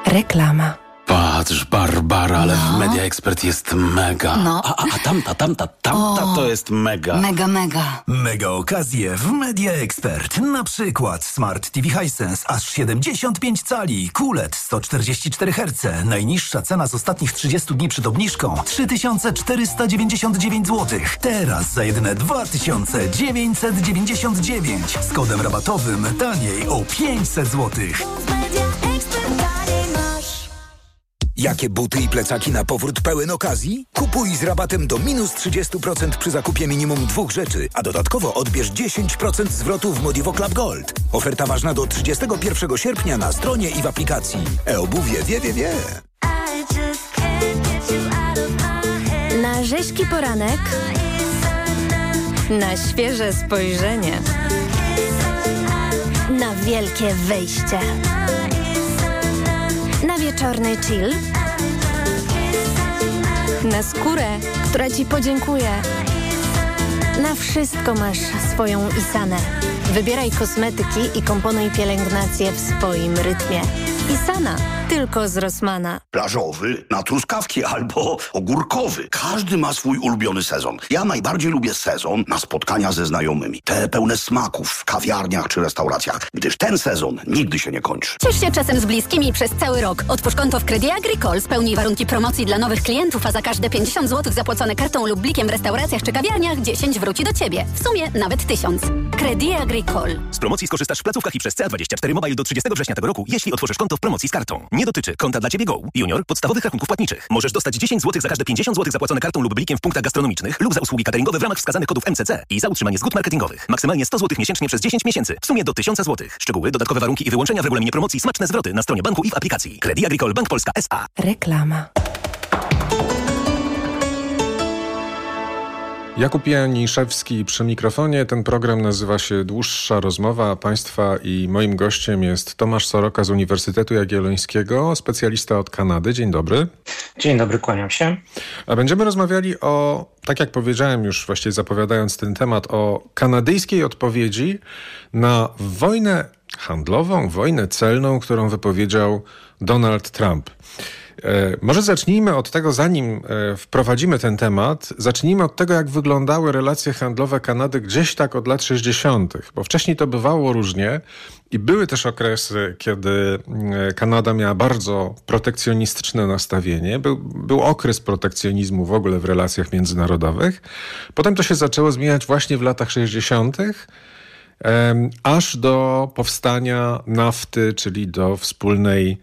Reklama. Patrz, Barbara, ale w Media Expert jest mega. No. A tamta to jest mega. Mega. Mega okazje w Media Expert. Na przykład Smart TV Hisense aż 75 cali, QLED 144 Hz. Najniższa cena z ostatnich 30 dni przed obniżką 3499 zł. Teraz za jedyne 2999. Z kodem rabatowym taniej o 500 zł. Jakie buty i plecaki na powrót pełen okazji? Kupuj z rabatem do minus 30% przy zakupie minimum 2 rzeczy, a dodatkowo odbierz 10% zwrotu w Modivo Club Gold. Oferta ważna do 31 sierpnia na stronie i w aplikacji. E-obuwie wie. Na rzeźki poranek, na świeże spojrzenie, na wielkie wejście, na wieczorny chill, na skórę, która Ci podziękuje. Na wszystko masz swoją Isanę. Wybieraj kosmetyki i komponuj pielęgnację w swoim rytmie. Isana, tylko z Rossmana. Plażowy, na truskawki albo ogórkowy. Każdy ma swój ulubiony sezon. Ja najbardziej lubię sezon na spotkania ze znajomymi. Te pełne smaków w kawiarniach czy restauracjach, gdyż ten sezon nigdy się nie kończy. Ciesz się czasem z bliskimi przez cały rok. Otwórz konto w Crédit Agricole, spełnij warunki promocji dla nowych klientów, a za każde 50 zł zapłacone kartą lub blikiem w restauracjach czy kawiarniach 10 wróci do Ciebie. W sumie nawet 1000. Crédit Agricole. Z promocji skorzystasz w placówkach i przez CA24 Mobile do 30 września tego roku, jeśli otworzysz konto w promocji z kartą. Nie dotyczy konta dla Ciebie Go, Junior, podstawowych rachunków płatniczych. Możesz dostać 10 zł za każde 50 zł zapłacone kartą lub blikiem w punktach gastronomicznych lub za usługi cateringowe w ramach wskazanych kodów MCC i za utrzymanie zgód marketingowych. Maksymalnie 100 zł miesięcznie przez 10 miesięcy. W sumie do 1000 zł. Szczegóły, dodatkowe warunki i wyłączenia w regulaminie promocji, smaczne zwroty na stronie banku i w aplikacji. Crédit Agricole Bank Polska S.A. Reklama. Jakub Janiszewski przy mikrofonie. Ten program nazywa się Dłuższa Rozmowa Państwa i moim gościem jest Tomasz Soroka z Uniwersytetu Jagiellońskiego, specjalista od Kanady. Dzień dobry. Dzień dobry, kłaniam się. A będziemy rozmawiali o, tak jak powiedziałem już właściwie zapowiadając ten temat, o kanadyjskiej odpowiedzi na wojnę handlową, wojnę celną, którą wypowiedział Donald Trump. Może zacznijmy od tego, zanim wprowadzimy ten temat, zacznijmy od tego, jak wyglądały relacje handlowe Kanady gdzieś tak od lat 60., bo wcześniej to bywało różnie i były też okresy, kiedy Kanada miała bardzo protekcjonistyczne nastawienie. Był okres protekcjonizmu w ogóle w relacjach międzynarodowych. Potem to się zaczęło zmieniać właśnie w latach 60., aż do powstania NAFTY, czyli do wspólnej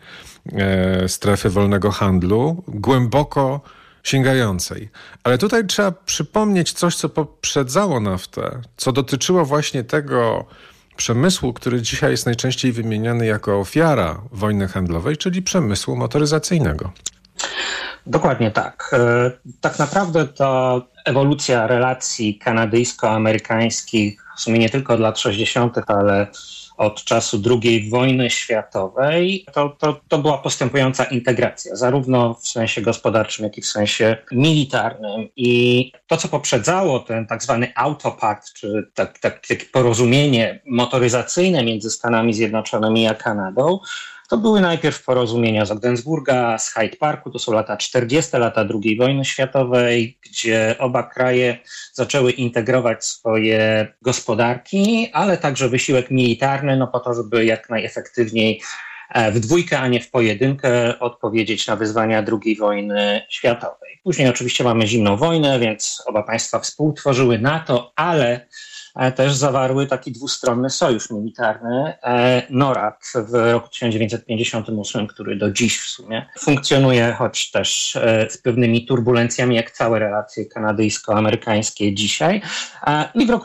strefy wolnego handlu, głęboko sięgającej. Ale tutaj trzeba przypomnieć coś, co poprzedzało NAFTę, co dotyczyło właśnie tego przemysłu, który dzisiaj jest najczęściej wymieniany jako ofiara wojny handlowej, czyli przemysłu motoryzacyjnego. Dokładnie tak. Tak naprawdę to ewolucja relacji kanadyjsko-amerykańskich, w sumie nie tylko od lat 60., ale od czasu II wojny światowej, to była postępująca integracja, zarówno w sensie gospodarczym, jak i w sensie militarnym. I to, co poprzedzało ten tak zwany Autopakt, czy takie porozumienie motoryzacyjne między Stanami Zjednoczonymi a Kanadą, to były najpierw porozumienia z Ogdensburga, z Hyde Parku, to są lata 40., lata II wojny światowej, gdzie oba kraje zaczęły integrować swoje gospodarki, ale także wysiłek militarny, po to, żeby jak najefektywniej w dwójkę, a nie w pojedynkę odpowiedzieć na wyzwania II wojny światowej. Później oczywiście mamy zimną wojnę, więc oba państwa współtworzyły NATO, ale też zawarły taki dwustronny sojusz militarny, NORAD, w roku 1958, który do dziś w sumie funkcjonuje, choć też z pewnymi turbulencjami, jak całe relacje kanadyjsko-amerykańskie dzisiaj. I w roku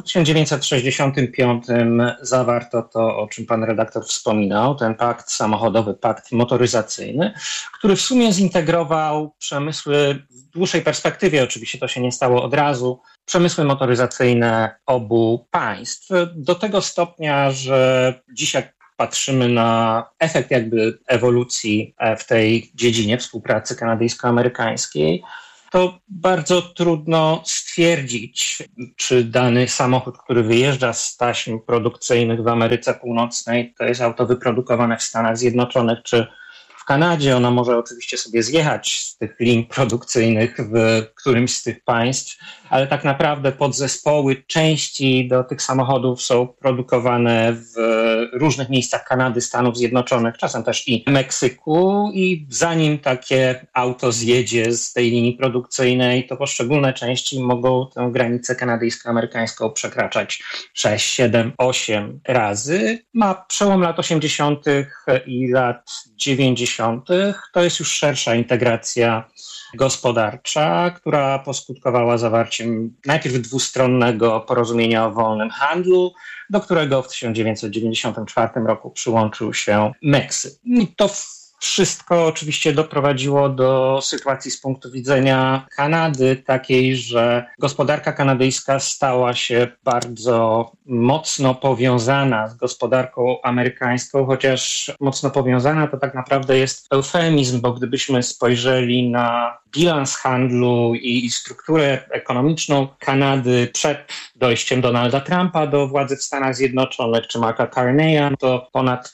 1965 zawarto to, o czym pan redaktor wspominał, ten pakt samochodowy, pakt motoryzacyjny, który w sumie zintegrował przemysły w dłuższej perspektywie, oczywiście to się nie stało od razu, przemysły motoryzacyjne obu państw do tego stopnia, że dzisiaj patrzymy na efekt jakby ewolucji w tej dziedzinie współpracy kanadyjsko-amerykańskiej, to bardzo trudno stwierdzić, czy dany samochód, który wyjeżdża z taśm produkcyjnych w Ameryce Północnej, to jest auto wyprodukowane w Stanach Zjednoczonych czy w Kanadzie. Ona może oczywiście sobie zjechać z tych linii produkcyjnych w którymś z tych państw, ale tak naprawdę podzespoły, części do tych samochodów są produkowane w różnych miejscach Kanady, Stanów Zjednoczonych, czasem też i Meksyku, i zanim takie auto zjedzie z tej linii produkcyjnej, to poszczególne części mogą tę granicę kanadyjsko-amerykańską przekraczać 6, 7, 8 razy. Ma przełom lat 80. i lat 90. To jest już szersza integracja gospodarcza, która poskutkowała zawarciem najpierw dwustronnego porozumienia o wolnym handlu, do którego w 1994 roku przyłączył się Meksyk. I to wszystko oczywiście doprowadziło do sytuacji z punktu widzenia Kanady takiej, że gospodarka kanadyjska stała się bardzo mocno powiązana z gospodarką amerykańską, chociaż mocno powiązana to tak naprawdę jest eufemizm, bo gdybyśmy spojrzeli na bilans handlu i strukturę ekonomiczną Kanady przed dojściem Donalda Trumpa do władzy w Stanach Zjednoczonych czy Marka Carneya, to ponad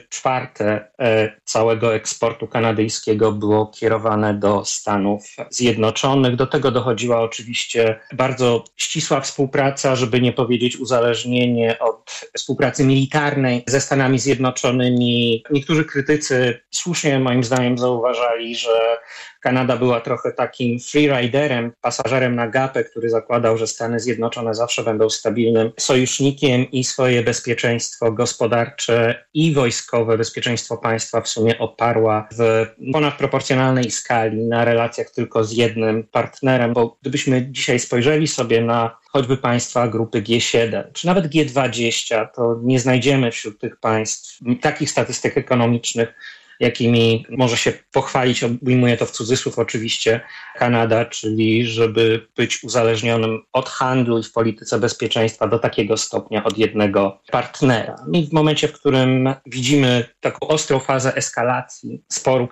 3/4 całego eksportu kanadyjskiego było kierowane do Stanów Zjednoczonych. Do tego dochodziła oczywiście bardzo ścisła współpraca, żeby nie powiedzieć uzależnienie od współpracy militarnej ze Stanami Zjednoczonymi. Niektórzy krytycy słusznie moim zdaniem zauważali, że Kanada była trochę takim freeriderem, pasażerem na gapę, który zakładał, że Stany Zjednoczone zawsze będą stabilnym sojusznikiem i swoje bezpieczeństwo gospodarcze i wojskowe, bezpieczeństwo państwa w sumie oparła w ponadproporcjonalnej skali na relacjach tylko z jednym partnerem, bo gdybyśmy dzisiaj spojrzeli sobie na choćby państwa grupy G7, czy nawet G20, to nie znajdziemy wśród tych państw takich statystyk ekonomicznych, jakimi może się pochwalić, ujmuję to w cudzysłów oczywiście, Kanada, czyli żeby być uzależnionym od handlu i w polityce bezpieczeństwa do takiego stopnia od jednego partnera. I w momencie, w którym widzimy taką ostrą fazę eskalacji sporu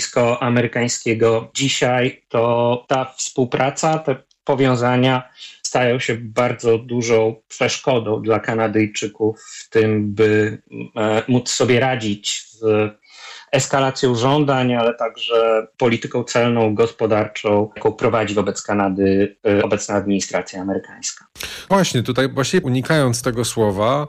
kanadyjsko-amerykańskiego dzisiaj, to ta współpraca, te powiązania stają się bardzo dużą przeszkodą dla Kanadyjczyków w tym, by móc sobie radzić z eskalacją żądań, ale także polityką celną, gospodarczą, jaką prowadzi wobec Kanady obecna administracja amerykańska. Właśnie, tutaj właściwie unikając tego słowa,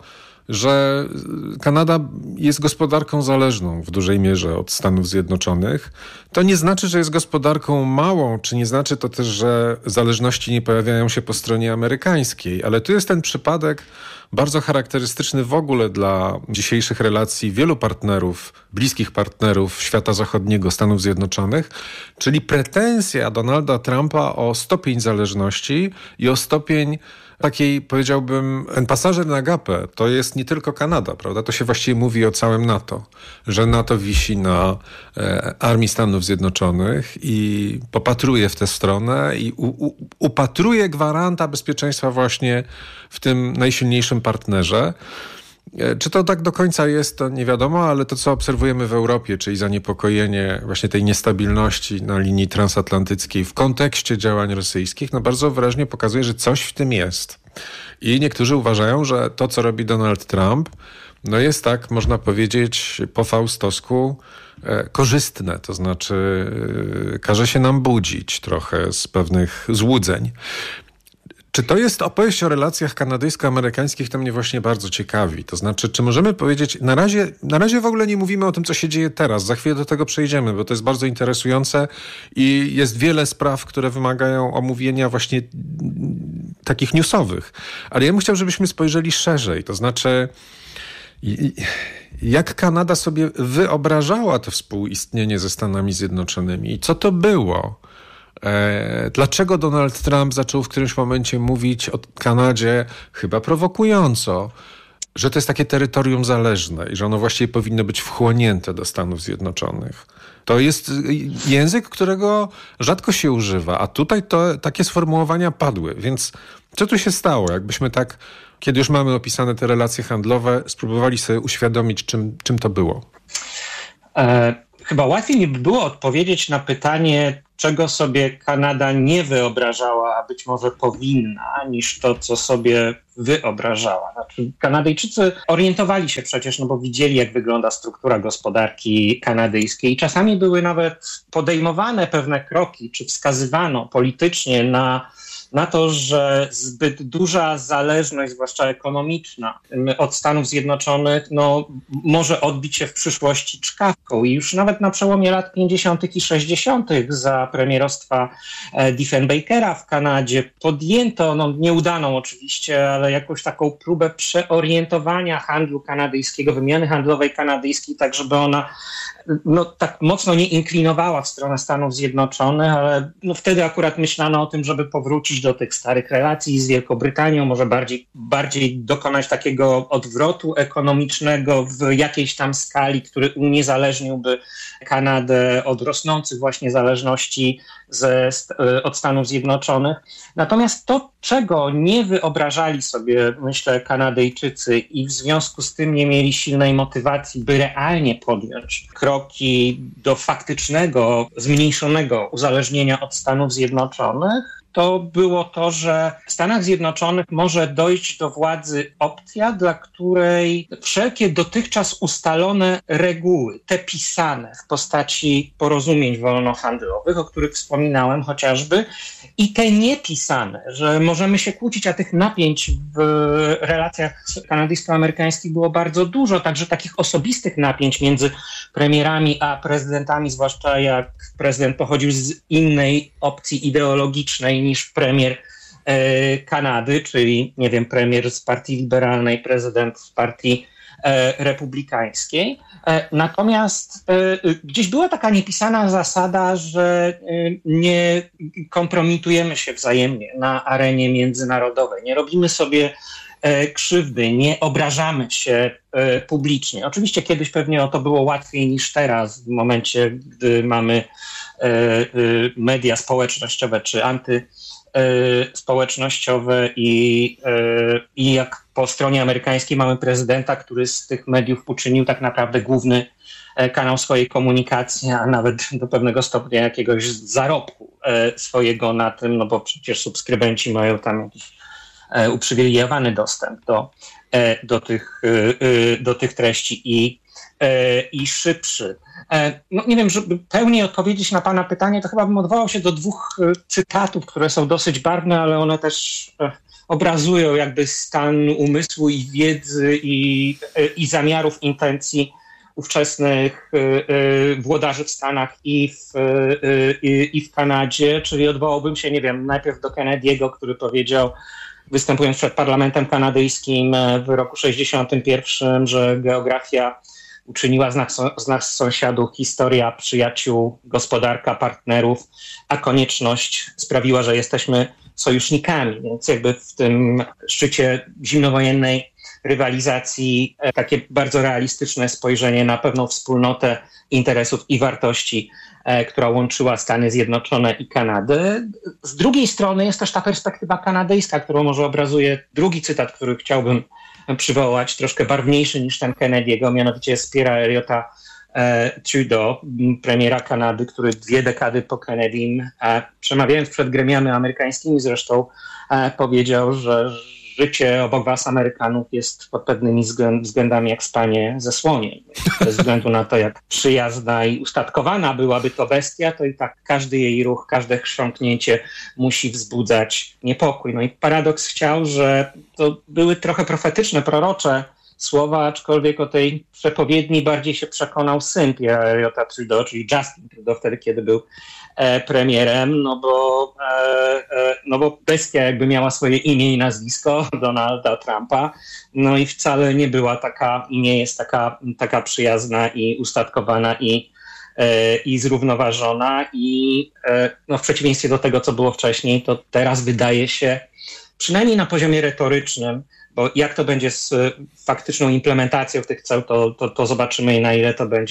że Kanada jest gospodarką zależną w dużej mierze od Stanów Zjednoczonych. To nie znaczy, że jest gospodarką małą, czy nie znaczy to też, że zależności nie pojawiają się po stronie amerykańskiej, ale tu jest ten przypadek bardzo charakterystyczny w ogóle dla dzisiejszych relacji wielu partnerów, bliskich partnerów świata zachodniego, Stanów Zjednoczonych, czyli pretensja Donalda Trumpa o stopień zależności i o stopień takiej, powiedziałbym, ten pasażer na gapę to jest nie tylko Kanada, prawda? To się właściwie mówi o całym NATO, że NATO wisi na armii Stanów Zjednoczonych i popatruje w tę stronę i upatruje gwaranta bezpieczeństwa właśnie w tym najsilniejszym partnerze. Czy to tak do końca jest, to nie wiadomo, ale to, co obserwujemy w Europie, czyli zaniepokojenie właśnie tej niestabilności na linii transatlantyckiej w kontekście działań rosyjskich, no bardzo wyraźnie pokazuje, że coś w tym jest. I niektórzy uważają, że to, co robi Donald Trump, no jest tak, można powiedzieć, po faustowsku korzystne. To znaczy każe się nam budzić trochę z pewnych złudzeń. Czy to jest opowieść o relacjach kanadyjsko-amerykańskich? To mnie właśnie bardzo ciekawi. To znaczy, czy możemy powiedzieć, na razie w ogóle nie mówimy o tym, co się dzieje teraz. Za chwilę do tego przejdziemy, bo to jest bardzo interesujące i jest wiele spraw, które wymagają omówienia właśnie takich newsowych. Ale ja bym chciał, żebyśmy spojrzeli szerzej. To znaczy, jak Kanada sobie wyobrażała to współistnienie ze Stanami Zjednoczonymi i co to było? Dlaczego Donald Trump zaczął w którymś momencie mówić o Kanadzie chyba prowokująco, że to jest takie terytorium zależne i że ono właściwie powinno być wchłonięte do Stanów Zjednoczonych? To jest język, którego rzadko się używa, a tutaj takie sformułowania padły. Więc co tu się stało? Jakbyśmy tak, kiedy już mamy opisane te relacje handlowe, spróbowali sobie uświadomić, czym to było? Chyba łatwiej mi by było odpowiedzieć na pytanie, czego sobie Kanada nie wyobrażała, a być może powinna, niż to, co sobie wyobrażała. Znaczy, Kanadyjczycy orientowali się przecież, no bo widzieli, jak wygląda struktura gospodarki kanadyjskiej. Czasami były nawet podejmowane pewne kroki, czy wskazywano politycznie na to, że zbyt duża zależność, zwłaszcza ekonomiczna, od Stanów Zjednoczonych może odbić się w przyszłości czkawką. I już nawet na przełomie lat 50. i 60. za premierostwa Diefenbakera w Kanadzie podjęto, nieudaną oczywiście, ale jakąś taką próbę przeorientowania handlu kanadyjskiego, wymiany handlowej kanadyjskiej, tak żeby ona tak mocno nie inklinowała w stronę Stanów Zjednoczonych, ale wtedy akurat myślano o tym, żeby powrócić do tych starych relacji z Wielką Brytanią, może bardziej dokonać takiego odwrotu ekonomicznego w jakiejś tam skali, który uniezależniłby Kanadę od rosnących właśnie zależności od Stanów Zjednoczonych. Natomiast to, czego nie wyobrażali sobie, myślę, Kanadyjczycy i w związku z tym nie mieli silnej motywacji, by realnie podjąć kroki do faktycznego, zmniejszonego uzależnienia od Stanów Zjednoczonych, to było to, że w Stanach Zjednoczonych może dojść do władzy opcja, dla której wszelkie dotychczas ustalone reguły, te pisane w postaci porozumień wolnohandlowych, o których wspominałem chociażby, i te niepisane, że możemy się kłócić, a tych napięć w relacjach kanadyjsko-amerykańskich było bardzo dużo, także takich osobistych napięć między premierami a prezydentami, zwłaszcza jak prezydent pochodził z innej opcji ideologicznej niż premier Kanady, czyli, premier z partii liberalnej, prezydent z partii republikańskiej. Natomiast gdzieś była taka niepisana zasada, że nie kompromitujemy się wzajemnie na arenie międzynarodowej, nie robimy sobie krzywdy, nie obrażamy się publicznie. Oczywiście kiedyś pewnie o to było łatwiej niż teraz, w momencie, gdy mamy media społecznościowe czy antyspołecznościowe i jak po stronie amerykańskiej mamy prezydenta, który z tych mediów uczynił tak naprawdę główny kanał swojej komunikacji, a nawet do pewnego stopnia jakiegoś zarobku swojego na tym, bo przecież subskrybenci mają tam jakiś uprzywilejowany dostęp do tych treści i szybszy. Nie wiem, żeby pełniej odpowiedzieć na pana pytanie, to chyba bym odwołał się do dwóch cytatów, które są dosyć barwne, ale one też obrazują jakby stan umysłu i wiedzy i zamiarów, intencji ówczesnych włodarzy w Stanach i w Kanadzie, czyli odwołałbym się, najpierw do Kennedy'ego, który powiedział, występując przed parlamentem kanadyjskim w roku 1961, że geografia uczyniła z nas sąsiadów, historia przyjaciół, gospodarka partnerów, a konieczność sprawiła, że jesteśmy sojusznikami. Więc jakby w tym szczycie zimnowojennej rywalizacji takie bardzo realistyczne spojrzenie na pewną wspólnotę interesów i wartości, która łączyła Stany Zjednoczone i Kanadę. Z drugiej strony jest też ta perspektywa kanadyjska, którą może obrazuje drugi cytat, który chciałbym przywołać, troszkę barwniejszy niż ten Kennedy'ego, mianowicie z Pierre'a Elliota Trudeau, premiera Kanady, który 2 dekady po Kennedym, przemawiając przed gremiami amerykańskimi zresztą, powiedział, że życie obok was, Amerykanów, jest pod pewnymi względami jak spanie ze słoniem. Bez względu na to, jak przyjazna i ustatkowana byłaby to bestia, to i tak każdy jej ruch, każde chrząknięcie musi wzbudzać niepokój. I paradoks chciał, że to były trochę profetyczne, prorocze słowa, aczkolwiek o tej przepowiedni bardziej się przekonał syn Pierre'a Elliota Trudeau, czyli Justin Trudeau, wtedy, kiedy był premierem, bo bestia jakby miała swoje imię i nazwisko, Donalda Trumpa, i wcale nie była taka i nie jest taka przyjazna i ustatkowana i zrównoważona i w przeciwieństwie do tego, co było wcześniej, to teraz wydaje się, przynajmniej na poziomie retorycznym, bo jak to będzie z faktyczną implementacją tych cel, to zobaczymy, na ile to będzie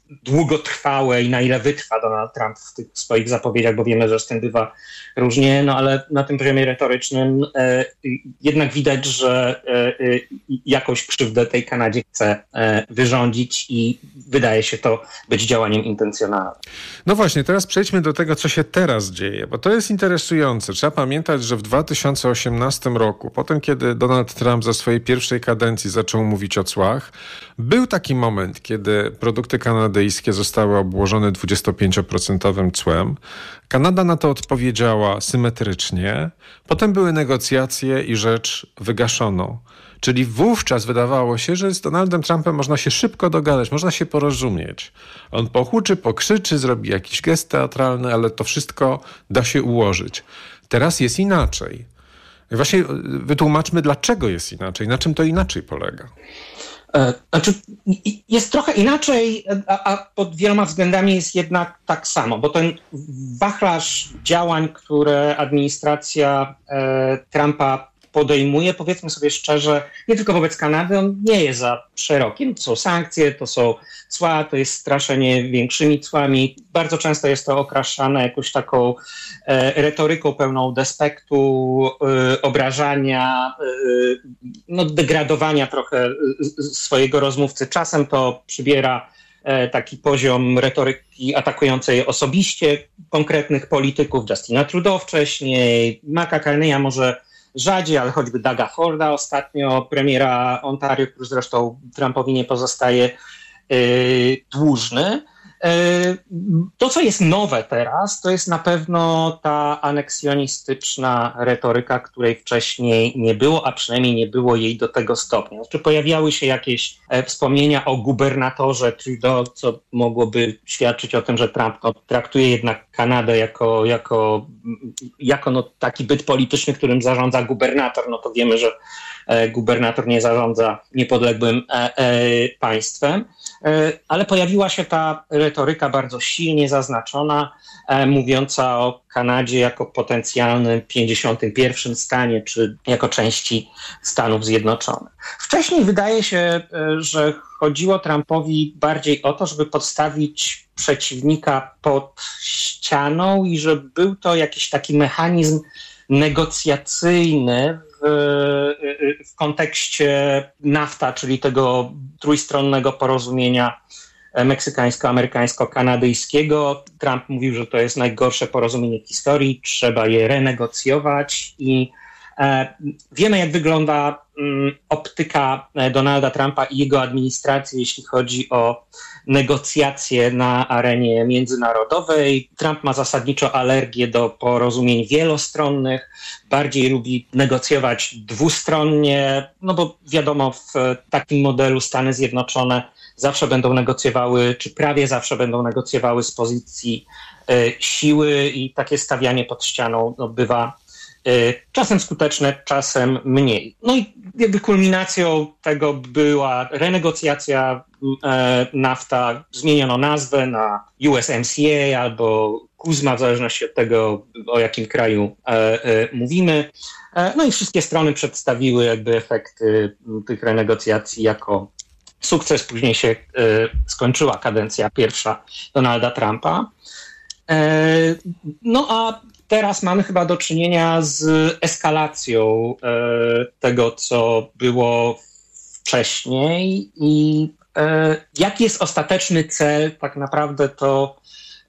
długotrwałe i na ile wytrwa Donald Trump w tych swoich zapowiedziach, bo wiemy, że z tym bywa różnie, no ale na tym poziomie retorycznym jednak widać, że jakąś krzywdę tej Kanadzie chce wyrządzić i wydaje się to być działaniem intencjonalnym. No właśnie, teraz przejdźmy do tego, co się teraz dzieje, bo to jest interesujące. Trzeba pamiętać, że w 2018 roku, potem kiedy Donald Trump za swojej pierwszej kadencji zaczął mówić o cłach, był taki moment, kiedy produkty kanadyjskie zostały obłożone 25% cłem. Kanada na to odpowiedziała symetrycznie. Potem były negocjacje i rzecz wygaszono. Czyli wówczas wydawało się, że z Donaldem Trumpem można się szybko dogadać, można się porozumieć. On pohuczy, pokrzyczy, zrobi jakiś gest teatralny, ale to wszystko da się ułożyć. Teraz jest inaczej. I właśnie wytłumaczmy, dlaczego jest inaczej, na czym to inaczej polega. Znaczy, jest trochę inaczej, a pod wieloma względami jest jednak tak samo, bo ten wachlarz działań, które administracja Trumpa podejmuje, powiedzmy sobie szczerze, nie tylko wobec Kanady, on nie jest za szeroki. To są sankcje, to są cła, to jest straszenie większymi cłami. Bardzo często jest to okraszane jakąś taką retoryką pełną despektu, obrażania, degradowania trochę swojego rozmówcy. Czasem to przybiera taki poziom retoryki atakującej osobiście konkretnych polityków, Justina Trudeau wcześniej, Marka Carneya może rzadziej, ale choćby Douga Forda ostatnio, premiera Ontario, który zresztą Trumpowi nie pozostaje dłużny. To, co jest nowe teraz, to jest na pewno ta aneksjonistyczna retoryka, której wcześniej nie było, a przynajmniej nie było jej do tego stopnia. Znaczy pojawiały się jakieś wspomnienia o gubernatorze Trudeau, co mogłoby świadczyć o tym, że Trump traktuje jednak Kanadę jako taki byt polityczny, którym zarządza gubernator. No to wiemy, że gubernator nie zarządza niepodległym państwem, ale pojawiła się ta retoryka bardzo silnie zaznaczona, mówiąca o Kanadzie jako potencjalnym 51. stanie, czy jako części Stanów Zjednoczonych. Wcześniej wydaje się, że chodziło Trumpowi bardziej o to, żeby podstawić przeciwnika pod ścianą i że był to jakiś taki mechanizm negocjacyjny w kontekście NAFTA, czyli tego trójstronnego porozumienia meksykańsko-amerykańsko-kanadyjskiego. Trump mówił, że to jest najgorsze porozumienie w historii, trzeba je renegocjować i wiemy, jak wygląda optyka Donalda Trumpa i jego administracji, jeśli chodzi o negocjacje na arenie międzynarodowej. Trump ma zasadniczo alergię do porozumień wielostronnych, bardziej lubi negocjować dwustronnie, no bo wiadomo, w takim modelu Stany Zjednoczone zawsze będą negocjowały, czy prawie zawsze będą negocjowały z pozycji siły i takie stawianie pod ścianą bywa czasem skuteczne, czasem mniej. No i jakby kulminacją tego była renegocjacja NAFTA, zmieniono nazwę na USMCA albo CUSMA, w zależności od tego, o jakim kraju mówimy. No i wszystkie strony przedstawiły jakby efekty tych renegocjacji jako sukces. Później się skończyła kadencja pierwsza Donalda Trumpa. No a teraz mamy chyba do czynienia z eskalacją tego, co było wcześniej i jaki jest ostateczny cel tak naprawdę to,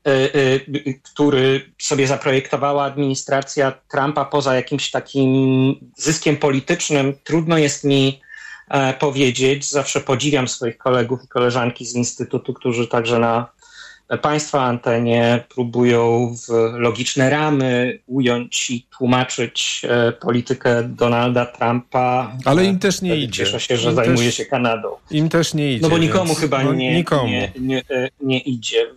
który sobie zaprojektowała administracja Trumpa poza jakimś takim zyskiem politycznym. Trudno jest mi powiedzieć. Zawsze podziwiam swoich kolegów i koleżanki z Instytutu, którzy także na państwa antenie próbują w logiczne ramy ująć i tłumaczyć politykę Donalda Trumpa. Ale im też nie idzie. Cieszę się, że zajmuje się Kanadą. Im też nie idzie. No bo nikomu chyba nie idzie.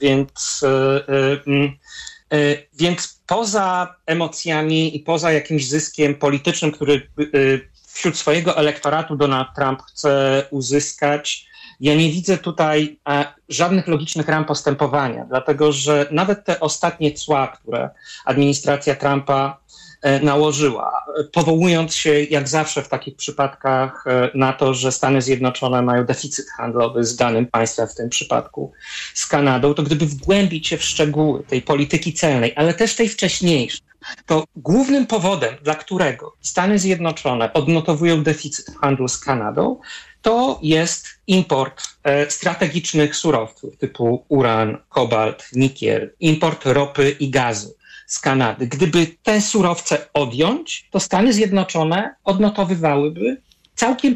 Więc poza emocjami i poza jakimś zyskiem politycznym, który wśród swojego elektoratu Donald Trump chce uzyskać, ja nie widzę tutaj żadnych logicznych ram postępowania, dlatego że nawet te ostatnie cła, które administracja Trumpa nałożyła, powołując się jak zawsze w takich przypadkach na to, że Stany Zjednoczone mają deficyt handlowy z danym państwem, w tym przypadku z Kanadą, to gdyby wgłębić się w szczegóły tej polityki celnej, ale też tej wcześniejszej, to głównym powodem, dla którego Stany Zjednoczone odnotowują deficyt w handlu z Kanadą, to jest import strategicznych surowców typu uran, kobalt, nikiel, import ropy i gazu z Kanady. Gdyby te surowce odjąć, to Stany Zjednoczone odnotowywałyby całkiem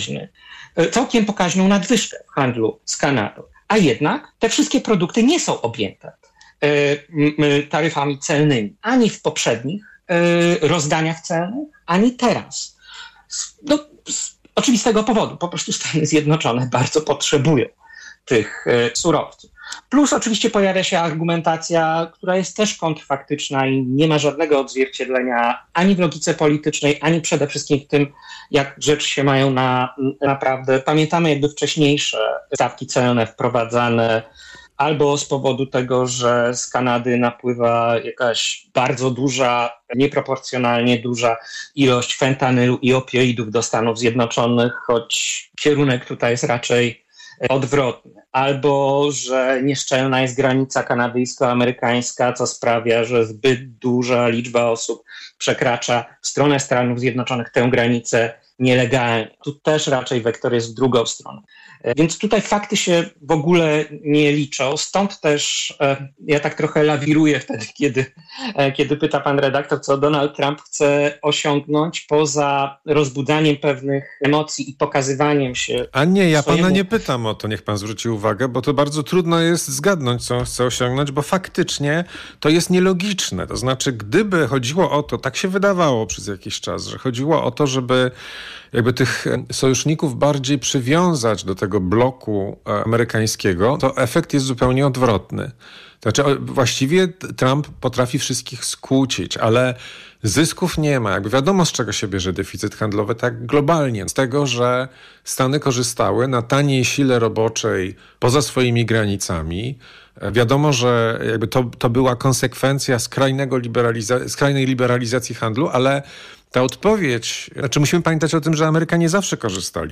pokaźną nadwyżkę w handlu z Kanadą. A jednak te wszystkie produkty nie są objęte taryfami celnymi ani w poprzednich rozdaniach celnych, ani teraz. Z oczywistego powodu, po prostu Stany Zjednoczone bardzo potrzebują tych surowców. Plus oczywiście pojawia się argumentacja, która jest też kontrfaktyczna i nie ma żadnego odzwierciedlenia ani w logice politycznej, ani przede wszystkim w tym, jak rzeczy się mają naprawdę. Pamiętamy jakby wcześniejsze stawki celne wprowadzane albo z powodu tego, że z Kanady napływa jakaś bardzo duża, nieproporcjonalnie duża ilość fentanylu i opioidów do Stanów Zjednoczonych, choć kierunek tutaj jest raczej odwrotny. Albo że nieszczelna jest granica kanadyjsko-amerykańska, co sprawia, że zbyt duża liczba osób przekracza w stronę Stanów Zjednoczonych tę granicę nielegalnie. Tu też raczej wektor jest w drugą stronę. Więc tutaj fakty się w ogóle nie liczą. Stąd też ja tak trochę lawiruję wtedy, kiedy pyta pan redaktor, co Donald Trump chce osiągnąć poza rozbudzaniem pewnych emocji i pokazywaniem się. A nie, ja pana nie pytam o to, niech pan zwróci uwagę, bo to bardzo trudno jest zgadnąć, co on chce osiągnąć, bo faktycznie to jest nielogiczne. To znaczy, gdyby chodziło o to, tak się wydawało przez jakiś czas, że chodziło o to, żeby jakby tych sojuszników bardziej przywiązać do tego bloku amerykańskiego, to efekt jest zupełnie odwrotny. Znaczy właściwie Trump potrafi wszystkich skłócić, ale zysków nie ma. Jakby wiadomo, z czego się bierze deficyt handlowy tak globalnie. Z tego, że Stany korzystały na taniej sile roboczej poza swoimi granicami. Wiadomo, że jakby to była konsekwencja skrajnej liberalizacji handlu, ta odpowiedź, znaczy musimy pamiętać o tym, że Amerykanie zawsze korzystali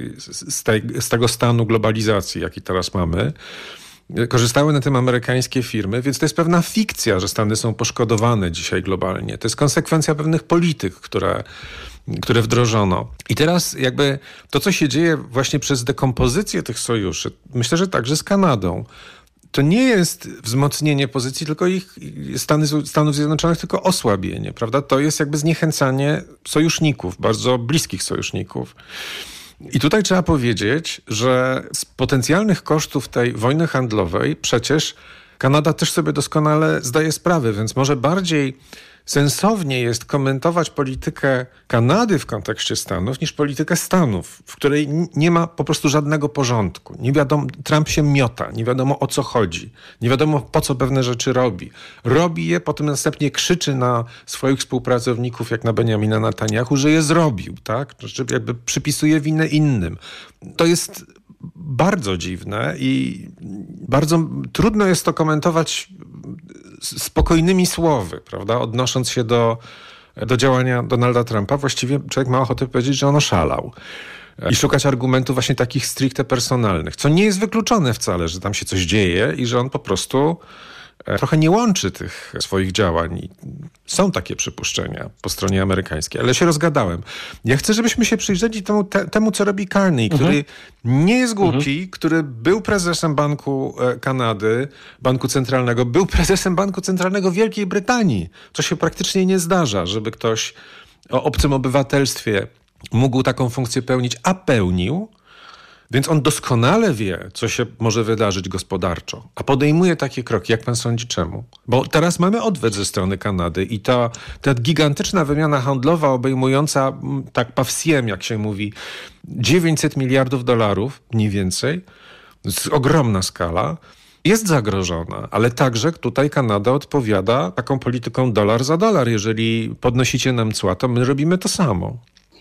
z tego stanu globalizacji, jaki teraz mamy. Korzystały na tym amerykańskie firmy, więc to jest pewna fikcja, że Stany są poszkodowane dzisiaj globalnie. To jest konsekwencja pewnych polityk, które wdrożono. I teraz jakby to, co się dzieje właśnie przez dekompozycję tych sojuszy, myślę, że także z Kanadą, to nie jest wzmocnienie pozycji tylko Stanów Zjednoczonych, tylko osłabienie, prawda? To jest jakby zniechęcanie sojuszników, bardzo bliskich sojuszników. I tutaj trzeba powiedzieć, że z potencjalnych kosztów tej wojny handlowej przecież Kanada też sobie doskonale zdaje sprawę, więc może bardziej sensownie jest komentować politykę Kanady w kontekście Stanów niż politykę Stanów, w której nie ma po prostu żadnego porządku. Nie wiadomo, Trump się miota, nie wiadomo o co chodzi, nie wiadomo po co pewne rzeczy robi. Robi je, potem następnie krzyczy na swoich współpracowników, jak na Benjamina Netanyahu, że je zrobił, tak? Że jakby przypisuje winę innym. To jest bardzo dziwne i bardzo trudno jest to komentować spokojnymi słowy, prawda? Odnosząc się do działania Donalda Trumpa, właściwie człowiek ma ochotę powiedzieć, że on oszalał. I szukać argumentów właśnie takich stricte personalnych, co nie jest wykluczone wcale, że tam się coś dzieje i że on po prostu trochę nie łączy tych swoich działań. Są takie przypuszczenia po stronie amerykańskiej, ale się rozgadałem. Ja chcę, żebyśmy się przyjrzeli temu co robi Carney, który nie jest głupi, który był prezesem Banku Kanady, Banku Centralnego, był prezesem Banku Centralnego Wielkiej Brytanii, co się praktycznie nie zdarza, żeby ktoś o obcym obywatelstwie mógł taką funkcję pełnić, a pełnił. Więc on doskonale wie, co się może wydarzyć gospodarczo, a podejmuje takie kroki. Jak pan sądzi, czemu? Bo teraz mamy odwet ze strony Kanady i ta gigantyczna wymiana handlowa obejmująca, tak pawsiem, jak się mówi, $900 miliardów mniej więcej, ogromna skala, jest zagrożona, ale także tutaj Kanada odpowiada taką polityką dolar za dolar. Jeżeli podnosicie nam cła, to my robimy to samo.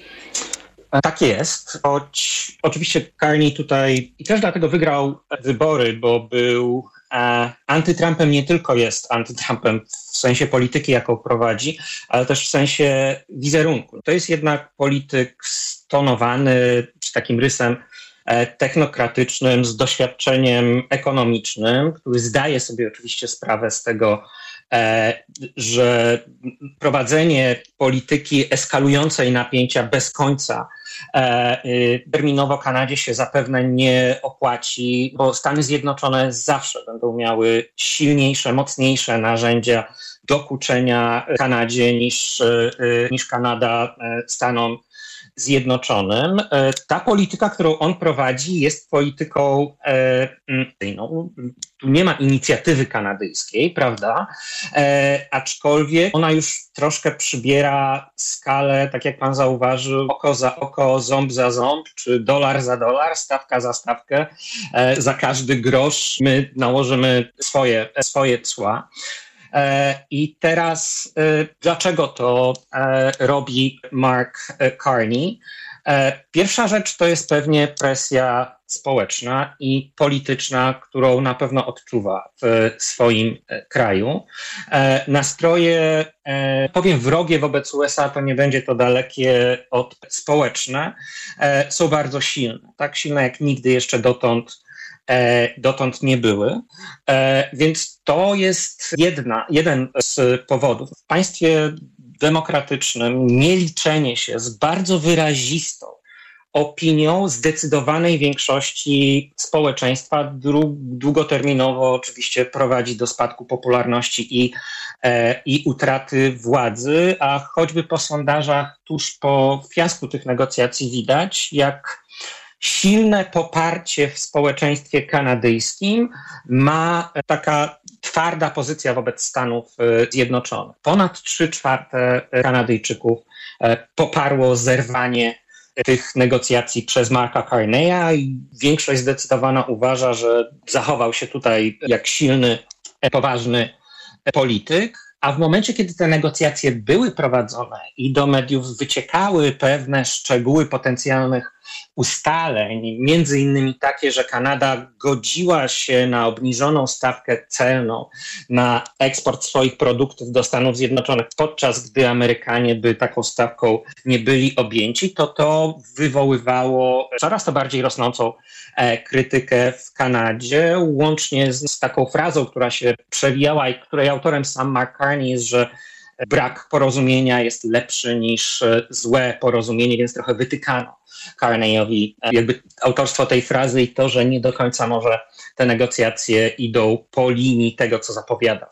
Tak jest, choć oczywiście Carney tutaj i też dlatego wygrał wybory, bo był antytrumpem nie tylko jest antytrumpem w sensie polityki, jaką prowadzi, ale też w sensie wizerunku. To jest jednak polityk stonowany z takim rysem technokratycznym, z doświadczeniem ekonomicznym, który zdaje sobie oczywiście sprawę z tego, że prowadzenie polityki eskalującej napięcia bez końca terminowo Kanadzie się zapewne nie opłaci, bo Stany Zjednoczone zawsze będą miały silniejsze, mocniejsze narzędzia dokuczenia Kanadzie niż Kanada Stanom Zjednoczonym. Ta polityka, którą on prowadzi, jest polityką, tu nie ma inicjatywy kanadyjskiej, prawda? Aczkolwiek ona już troszkę przybiera skalę, tak jak pan zauważył, oko za oko, ząb za ząb, czy dolar za dolar, stawka za stawkę. Za każdy grosz my nałożymy swoje cła. I teraz dlaczego to robi Mark Carney? Pierwsza rzecz to jest pewnie presja społeczna i polityczna, którą na pewno odczuwa w swoim kraju. Nastroje, powiem wrogie wobec USA, to nie będzie to dalekie od społeczne, są bardzo silne. Tak silne jak nigdy jeszcze dotąd nie były. Więc to jest jeden z powodów. W państwie demokratycznym nieliczenie się z bardzo wyrazistą opinią zdecydowanej większości społeczeństwa długoterminowo oczywiście prowadzi do spadku popularności i utraty władzy, a choćby po sondażach tuż po fiasku tych negocjacji widać, jak silne poparcie w społeczeństwie kanadyjskim ma taka twarda pozycja wobec Stanów Zjednoczonych. Ponad 3/4 Kanadyjczyków poparło zerwanie tych negocjacji przez Marka Carneya i większość zdecydowana uważa, że zachował się tutaj jak silny, poważny polityk. A w momencie, kiedy te negocjacje były prowadzone i do mediów wyciekały pewne szczegóły potencjalnych ustaleń, między innymi takie, że Kanada godziła się na obniżoną stawkę celną na eksport swoich produktów do Stanów Zjednoczonych, podczas gdy Amerykanie by taką stawką nie byli objęci, to wywoływało coraz to bardziej rosnącą krytykę w Kanadzie, łącznie z taką frazą, która się przewijała i której autorem sam Mark Carney jest, że brak porozumienia jest lepszy niż złe porozumienie, więc trochę wytykano Carneyowi jakby autorstwo tej frazy i to, że nie do końca może te negocjacje idą po linii tego, co zapowiadał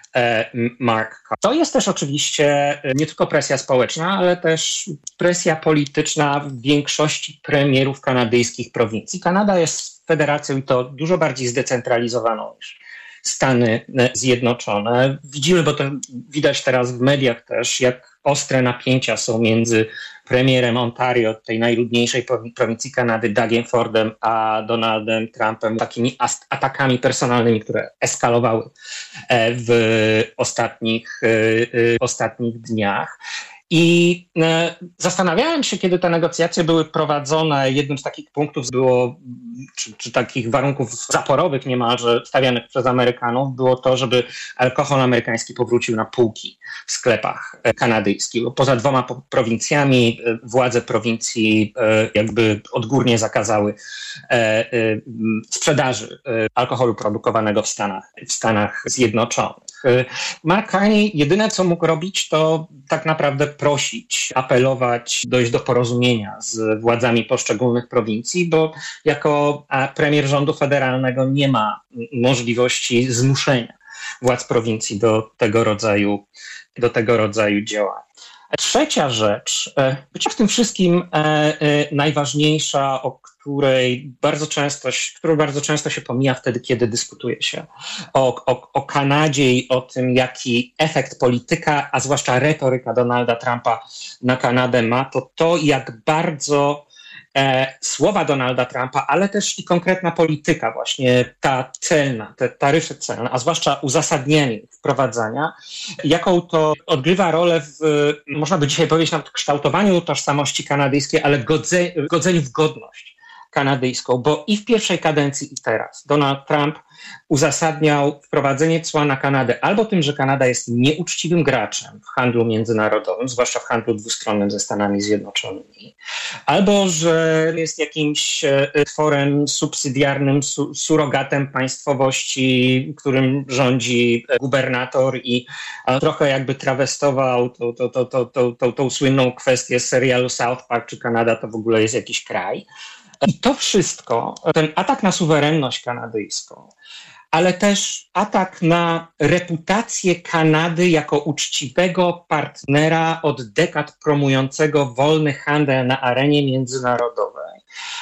Mark Carney. To jest też oczywiście nie tylko presja społeczna, ale też presja polityczna w większości premierów kanadyjskich prowincji. Kanada jest federacją i to dużo bardziej zdecentralizowaną niż Stany Zjednoczone. Widzimy, bo to widać teraz w mediach też, jak ostre napięcia są między premierem Ontario, tej najludniejszej prowincji Kanady, Dougiem Fordem, a Donaldem Trumpem, takimi atakami personalnymi, które eskalowały w ostatnich dniach. I zastanawiałem się, kiedy te negocjacje były prowadzone, jednym z takich punktów było, czy takich warunków zaporowych niemalże stawianych przez Amerykanów, było to, żeby alkohol amerykański powrócił na półki w sklepach kanadyjskich. Poza 2 prowincjami władze prowincji jakby odgórnie zakazały sprzedaży alkoholu produkowanego w Stanach Zjednoczonych. Mark Carney jedyne, co mógł robić, to tak naprawdę prosić, apelować, dojść do porozumienia z władzami poszczególnych prowincji, bo jako premier rządu federalnego nie ma możliwości zmuszenia władz prowincji do tego rodzaju działań. Trzecia rzecz, być w tym wszystkim najważniejsza, którą bardzo często się pomija wtedy, kiedy dyskutuje się o Kanadzie i o tym, jaki efekt polityka, a zwłaszcza retoryka Donalda Trumpa na Kanadę ma, to jak bardzo słowa Donalda Trumpa, ale też i konkretna polityka właśnie ta celna, te taryfy celne, a zwłaszcza uzasadnienie ich wprowadzania, jaką to odgrywa rolę można by dzisiaj powiedzieć nawet kształtowaniu tożsamości kanadyjskiej, ale godzeniu w godność kanadyjską, bo i w pierwszej kadencji, i teraz Donald Trump uzasadniał wprowadzenie cła na Kanadę albo tym, że Kanada jest nieuczciwym graczem w handlu międzynarodowym, zwłaszcza w handlu dwustronnym ze Stanami Zjednoczonymi, albo że jest jakimś tworem subsydiarnym, surogatem państwowości, którym rządzi gubernator i trochę jakby trawestował tą słynną kwestię serialu South Park, czy Kanada to w ogóle jest jakiś kraj. I to wszystko, ten atak na suwerenność kanadyjską, ale też atak na reputację Kanady jako uczciwego partnera od dekad promującego wolny handel na arenie międzynarodowej.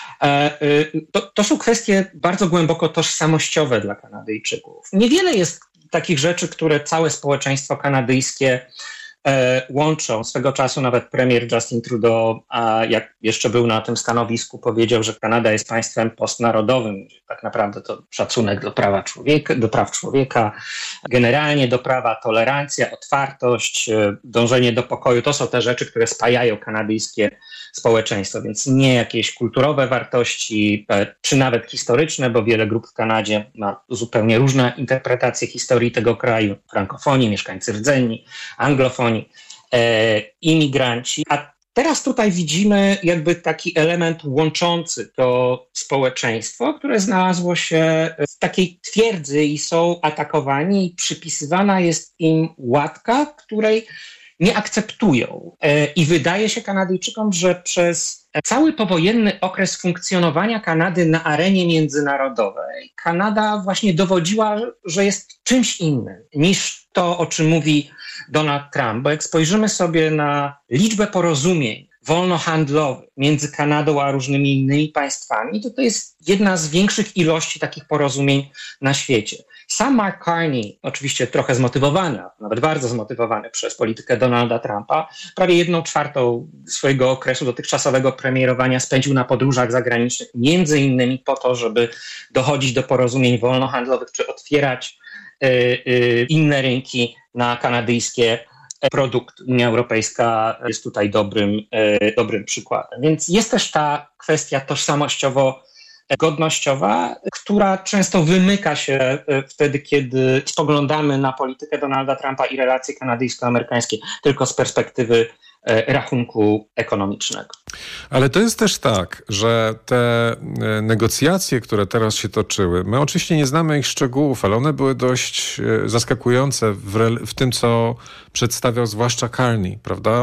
To są kwestie bardzo głęboko tożsamościowe dla Kanadyjczyków. Niewiele jest takich rzeczy, które całe społeczeństwo kanadyjskie łączą. Swego czasu nawet premier Justin Trudeau, jak jeszcze był na tym stanowisku, powiedział, że Kanada jest państwem postnarodowym. Tak naprawdę to szacunek do praw człowieka, generalnie do prawa, tolerancja, otwartość, dążenie do pokoju. To są te rzeczy, które spajają kanadyjskie społeczeństwo, więc nie jakieś kulturowe wartości, czy nawet historyczne, bo wiele grup w Kanadzie ma zupełnie różne interpretacje historii tego kraju. Frankofonii, mieszkańcy rdzenni, anglofonii, imigranci. A teraz tutaj widzimy jakby taki element łączący to społeczeństwo, które znalazło się w takiej twierdzy i są atakowani i przypisywana jest im łatka, której nie akceptują. I wydaje się Kanadyjczykom, że przez cały powojenny okres funkcjonowania Kanady na arenie międzynarodowej Kanada właśnie dowodziła, że jest czymś innym niż to, o czym mówi Donald Trump. Bo jak spojrzymy sobie na liczbę porozumień wolnohandlowych między Kanadą a różnymi innymi państwami, to jest jedna z większych ilości takich porozumień na świecie. Sam Mark Carney, oczywiście trochę zmotywowany, nawet bardzo zmotywowany przez politykę Donalda Trumpa, prawie 1/4 swojego okresu dotychczasowego premierowania spędził na podróżach zagranicznych, między innymi po to, żeby dochodzić do porozumień wolnohandlowych, czy otwierać inne rynki na kanadyjskie produkty. Unia Europejska jest tutaj dobrym przykładem. Więc jest też ta kwestia tożsamościowo-godnościowa, która często wymyka się wtedy, kiedy spoglądamy na politykę Donalda Trumpa i relacje kanadyjsko-amerykańskie tylko z perspektywy rachunku ekonomicznego. Ale to jest też tak, że te negocjacje, które teraz się toczyły, my oczywiście nie znamy ich szczegółów, ale one były dość zaskakujące w tym, co przedstawiał zwłaszcza Carney, prawda?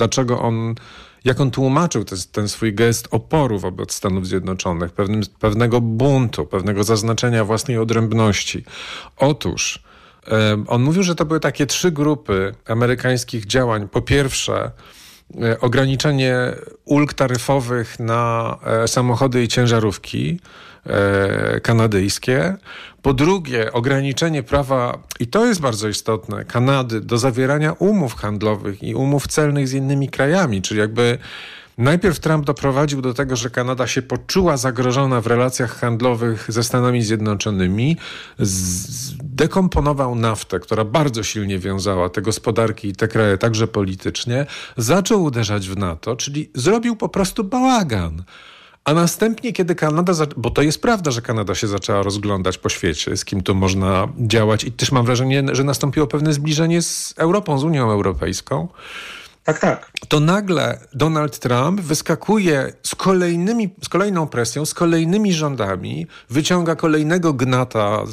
Jak on tłumaczył ten swój gest oporu wobec Stanów Zjednoczonych, pewnego buntu, pewnego zaznaczenia własnej odrębności. Otóż on mówił, że to były takie 3 grupy amerykańskich działań. Po pierwsze, ograniczenie ulg taryfowych na samochody i ciężarówki kanadyjskie. Po drugie, ograniczenie prawa, i to jest bardzo istotne, Kanady do zawierania umów handlowych i umów celnych z innymi krajami, czyli jakby najpierw Trump doprowadził do tego, że Kanada się poczuła zagrożona w relacjach handlowych ze Stanami Zjednoczonymi, dekomponował naftę, która bardzo silnie wiązała te gospodarki i te kraje także politycznie, zaczął uderzać w NATO, czyli zrobił po prostu bałagan. A następnie, kiedy Kanada, bo to jest prawda, że Kanada się zaczęła rozglądać po świecie, z kim tu można działać i też mam wrażenie, że nastąpiło pewne zbliżenie z Europą, z Unią Europejską. Tak. To nagle Donald Trump wyskakuje z kolejną presją, z kolejnymi rządami, wyciąga kolejnego gnata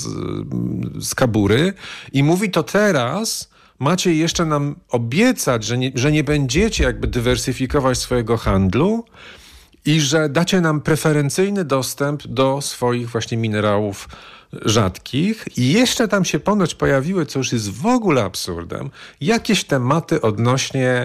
z kabury i mówi: to teraz macie jeszcze nam obiecać, że nie będziecie jakby dywersyfikować swojego handlu i że dacie nam preferencyjny dostęp do swoich właśnie minerałów rzadkich. I jeszcze tam się ponoć pojawiły, co już jest w ogóle absurdem, jakieś tematy odnośnie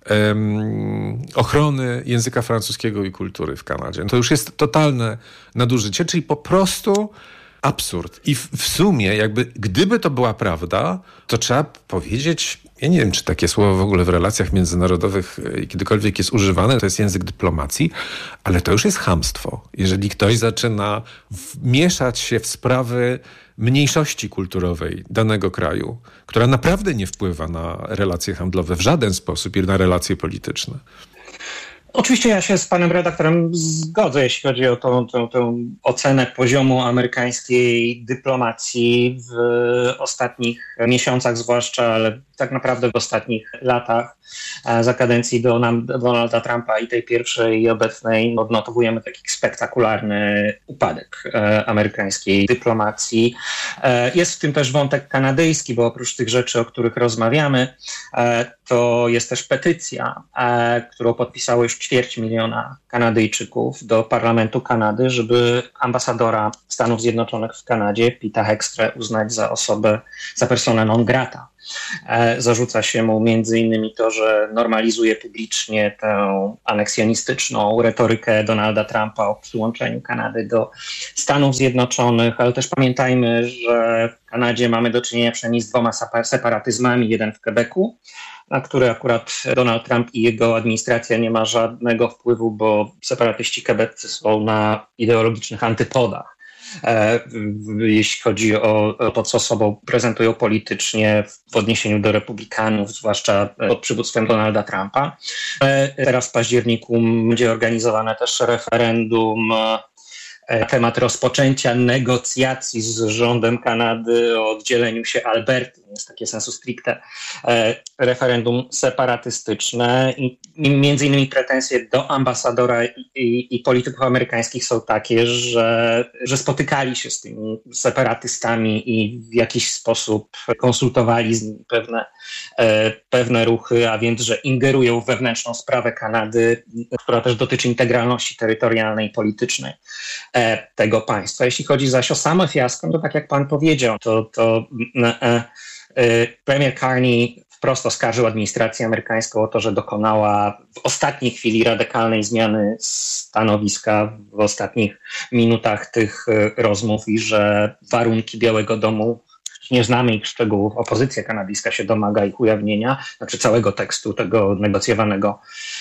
ochrony języka francuskiego i kultury w Kanadzie. To już jest totalne nadużycie, czyli po prostu absurd. I w sumie, jakby gdyby to była prawda, to trzeba powiedzieć, ja nie wiem, czy takie słowo w ogóle w relacjach międzynarodowych kiedykolwiek jest używane, to jest język dyplomacji, ale to już jest chamstwo. Jeżeli ktoś zaczyna mieszać się w sprawy mniejszości kulturowej danego kraju, która naprawdę nie wpływa na relacje handlowe w żaden sposób i na relacje polityczne. Oczywiście ja się z panem redaktorem zgodzę, jeśli chodzi o tą ocenę poziomu amerykańskiej dyplomacji w ostatnich miesiącach zwłaszcza, ale tak naprawdę w ostatnich latach za kadencji Donalda Trumpa i tej pierwszej i obecnej odnotowujemy taki spektakularny upadek amerykańskiej dyplomacji. Jest w tym też wątek kanadyjski, bo oprócz tych rzeczy, o których rozmawiamy, to jest też petycja, którą podpisało już 250 000 Kanadyjczyków do parlamentu Kanady, żeby ambasadora Stanów Zjednoczonych w Kanadzie, Peta Hegseth, uznać za osobę, za persona non grata. Zarzuca się mu między innymi to, że normalizuje publicznie tę aneksjonistyczną retorykę Donalda Trumpa o przyłączeniu Kanady do Stanów Zjednoczonych, ale też pamiętajmy, że w Kanadzie mamy do czynienia przynajmniej z 2 separatyzmami, jeden w Quebecu, na który akurat Donald Trump i jego administracja nie ma żadnego wpływu, bo separatyści quebeccy są na ideologicznych antypodach, jeśli chodzi o to, co sobą prezentują politycznie w odniesieniu do republikanów, zwłaszcza pod przywództwem Donalda Trumpa. Teraz w październiku będzie organizowane też referendum na temat rozpoczęcia negocjacji z rządem Kanady o oddzieleniu się Alberty, jest takie sensu stricte referendum separatystyczne i między innymi pretensje do ambasadora i polityków amerykańskich są takie, że spotykali się z tymi separatystami i w jakiś sposób konsultowali z nimi pewne ruchy, a więc, że ingerują w wewnętrzną sprawę Kanady, która też dotyczy integralności terytorialnej i politycznej tego państwa. Jeśli chodzi zaś o same fiasko, to tak jak pan powiedział, to premier Carney wprost oskarżył administrację amerykańską o to, że dokonała w ostatniej chwili radykalnej zmiany stanowiska w ostatnich minutach tych rozmów i że warunki Białego Domu, nie znamy ich szczegółów, opozycja kanadyjska się domaga ich ujawnienia, znaczy całego tekstu tego negocjowanego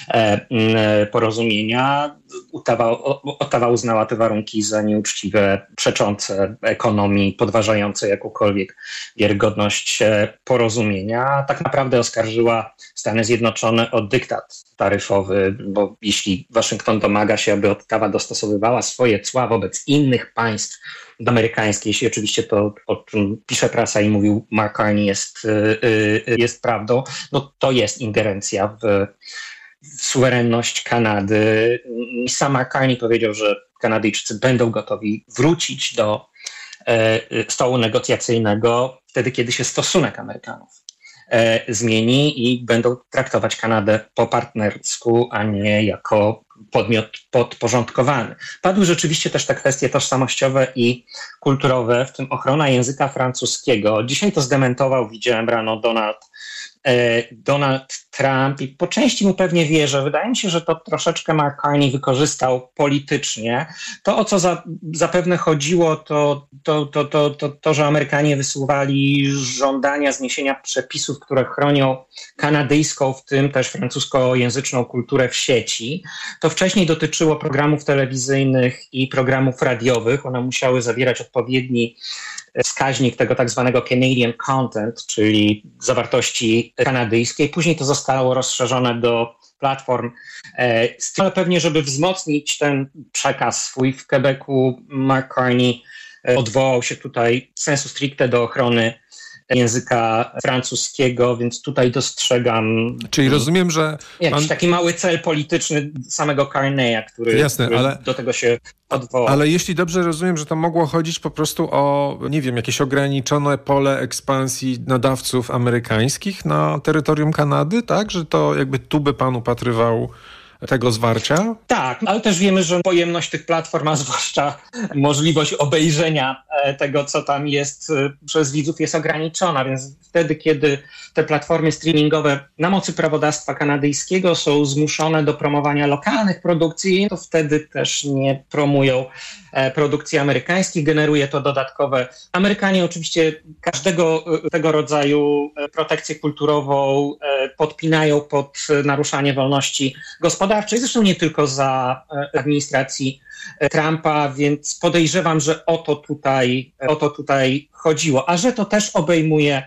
porozumienia. Ottawa uznała te warunki za nieuczciwe, przeczące ekonomii, podważające jakąkolwiek wiarygodność porozumienia. Tak naprawdę oskarżyła Stany Zjednoczone o dyktat taryfowy, bo jeśli Waszyngton domaga się, aby Ottawa dostosowywała swoje cła wobec innych państw amerykańskich, jeśli oczywiście to, o czym pisze prasa i mówił Mark Carney, jest prawdą, no to jest ingerencja w suwerenność Kanady. Sam Mark Carney powiedział, że Kanadyjczycy będą gotowi wrócić do stołu negocjacyjnego wtedy, kiedy się stosunek Amerykanów zmieni i będą traktować Kanadę po partnersku, a nie jako podmiot podporządkowany. Padły rzeczywiście też te kwestie tożsamościowe i kulturowe, w tym ochrona języka francuskiego. Dzisiaj to zdementował, widziałem rano, Donald Trump i po części mu pewnie wierzę. Wydaje mi się, że to troszeczkę Mark Carney wykorzystał politycznie. To, o co zapewne chodziło, to, że Amerykanie wysuwali żądania zniesienia przepisów, które chronią kanadyjską, w tym też francuskojęzyczną kulturę w sieci. To wcześniej dotyczyło programów telewizyjnych i programów radiowych. One musiały zawierać odpowiedni wskaźnik tego tak zwanego Canadian content, czyli zawartości kanadyjskiej. Później to zostało rozszerzone do platform, ale pewnie, żeby wzmocnić ten przekaz swój w Quebecu, Mark Carney odwołał się tutaj sensu stricte do ochrony języka francuskiego, więc tutaj dostrzegam... Czyli rozumiem, że... Jakiś taki mały cel polityczny samego Carneya, który do tego się odwołał. Ale jeśli dobrze rozumiem, że to mogło chodzić po prostu o, nie wiem, jakieś ograniczone pole ekspansji nadawców amerykańskich na terytorium Kanady, tak? Że to jakby tu by pan upatrywał tego zwarcia? Tak, ale też wiemy, że pojemność tych platform, a zwłaszcza możliwość obejrzenia tego, co tam jest, przez widzów jest ograniczona, więc wtedy, kiedy te platformy streamingowe na mocy prawodawstwa kanadyjskiego są zmuszone do promowania lokalnych produkcji, to wtedy też nie promują produkcji amerykańskich, generuje to dodatkowe. Amerykanie oczywiście każdego tego rodzaju protekcję kulturową podpinają pod naruszanie wolności gospodarczej, zresztą nie tylko za administracji Trumpa, więc podejrzewam, że o to tutaj chodziło. A że to też obejmuje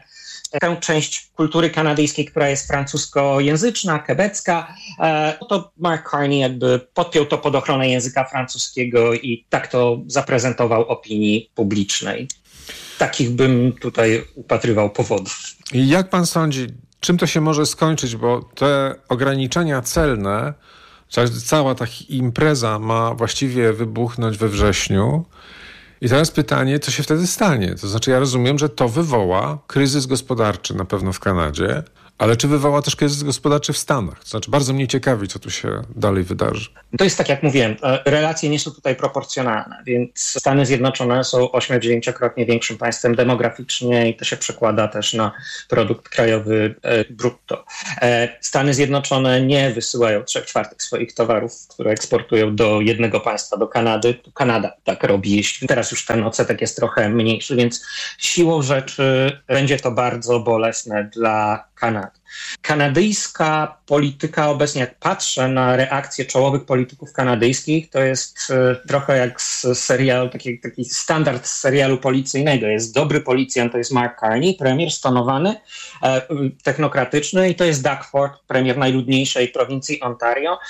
tę część kultury kanadyjskiej, która jest francuskojęzyczna, quebecka, to Mark Carney jakby podpiął to pod ochronę języka francuskiego i tak to zaprezentował opinii publicznej. Takich bym tutaj upatrywał powodów. I jak pan sądzi, czym to się może skończyć, bo te ograniczenia celne, cała ta impreza ma właściwie wybuchnąć we wrześniu. I teraz pytanie, co się wtedy stanie? To znaczy ja rozumiem, że to wywoła kryzys gospodarczy na pewno w Kanadzie, ale czy wywoła też kryzys gospodarczy w Stanach? To znaczy bardzo mnie ciekawi, co tu się dalej wydarzy. To jest tak, jak mówiłem, relacje nie są tutaj proporcjonalne, więc Stany Zjednoczone są 8-9-krotnie większym państwem demograficznie i to się przekłada też na produkt krajowy brutto. Stany Zjednoczone nie wysyłają 3/4 swoich towarów, które eksportują do jednego państwa, do Kanady. Kanada tak robi, jeśli teraz już ten odsetek jest trochę mniejszy, więc siłą rzeczy będzie to bardzo bolesne dla Kanady. Kanadyjska polityka obecnie, jak patrzę na reakcje czołowych polityków kanadyjskich, to jest trochę jak z serialu, taki standard z serialu policyjnego. Jest dobry policjant, to jest Mark Carney, premier stonowany, technokratyczny, i to jest Doug Ford, premier najludniejszej prowincji Ontario,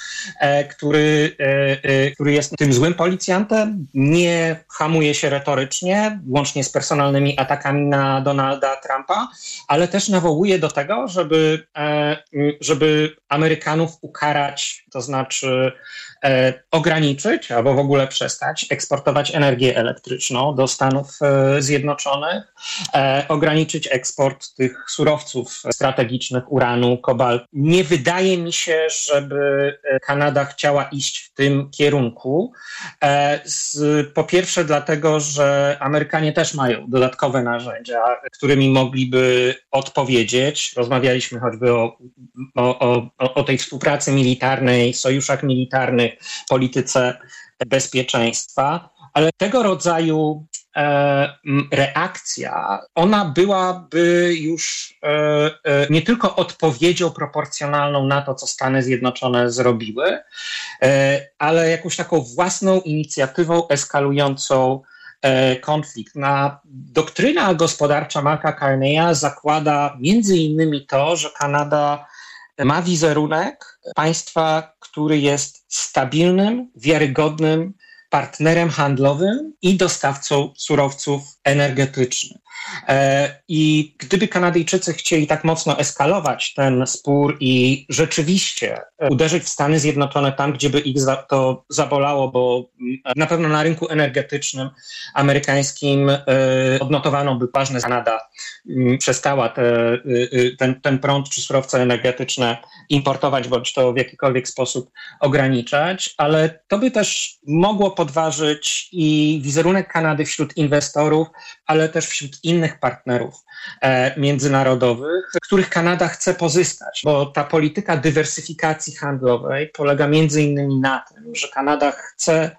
który jest tym złym policjantem, nie hamuje się retorycznie, łącznie z personalnymi atakami na Donalda Trumpa, ale też nawołuje do tego, żeby Amerykanów ukarać, to znaczy ograniczyć albo w ogóle przestać eksportować energię elektryczną do Stanów Zjednoczonych, ograniczyć eksport tych surowców strategicznych, uranu, kobaltu. Nie wydaje mi się, żeby Kanada chciała iść w tym kierunku. Po pierwsze dlatego, że Amerykanie też mają dodatkowe narzędzia, którymi mogliby odpowiedzieć. Rozmawialiśmy choćby o tej współpracy militarnej, sojuszach militarnych, polityce bezpieczeństwa, ale tego rodzaju reakcja, ona byłaby już nie tylko odpowiedzią proporcjonalną na to, co Stany Zjednoczone zrobiły, ale jakąś taką własną inicjatywą eskalującą konflikt. Doktryna gospodarcza Marka Carneya zakłada między innymi to, że Kanada ma wizerunek państwa, który jest stabilnym, wiarygodnym partnerem handlowym i dostawcą surowców energetycznych. I gdyby Kanadyjczycy chcieli tak mocno eskalować ten spór i rzeczywiście uderzyć w Stany Zjednoczone tam, gdzie by ich to zabolało, bo na pewno na rynku energetycznym amerykańskim odnotowano by ważne, Kanada przestała ten prąd czy surowce energetyczne importować, bądź to w jakikolwiek sposób ograniczać, ale to by też mogło podważyć i wizerunek Kanady wśród inwestorów, ale też wśród innych partnerów międzynarodowych, których Kanada chce pozyskać, bo ta polityka dywersyfikacji handlowej polega między innymi na tym, że Kanada chce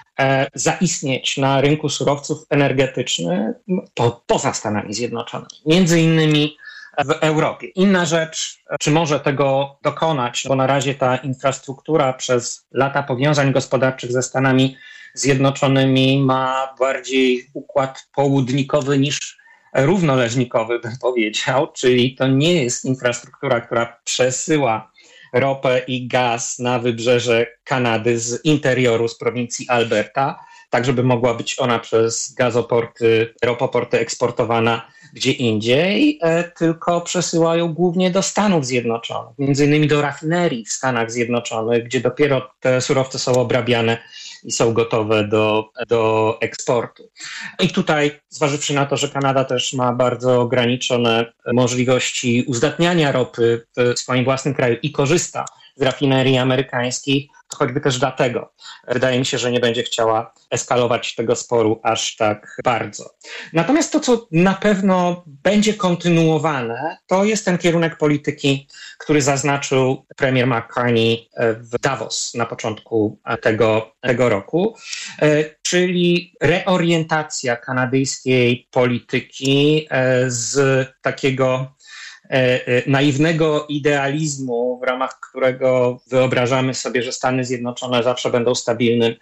zaistnieć na rynku surowców energetycznych poza Stanami Zjednoczonymi, między innymi w Europie. Inna rzecz, czy może tego dokonać, bo na razie ta infrastruktura przez lata powiązań gospodarczych ze Stanami Zjednoczonymi ma bardziej układ południkowy niż równoleżnikowy, bym powiedział, czyli to nie jest infrastruktura, która przesyła ropę i gaz na wybrzeże Kanady z interioru, z prowincji Alberta, tak żeby mogła być ona przez gazoporty, ropoporty eksportowana gdzie indziej, tylko przesyłają głównie do Stanów Zjednoczonych, między innymi do rafinerii w Stanach Zjednoczonych, gdzie dopiero te surowce są obrabiane i są gotowe do eksportu. I tutaj, zważywszy na to, że Kanada też ma bardzo ograniczone możliwości uzdatniania ropy w swoim własnym kraju i korzysta z rafinerii amerykańskich, to choćby też dlatego wydaje mi się, że nie będzie chciała eskalować tego sporu aż tak bardzo. Natomiast to, co na pewno będzie kontynuowane, to jest ten kierunek polityki, który zaznaczył premier Mark Carney w Davos na początku tego roku, czyli reorientacja kanadyjskiej polityki z takiego naiwnego idealizmu, w ramach którego wyobrażamy sobie, że Stany Zjednoczone zawsze będą stabilnym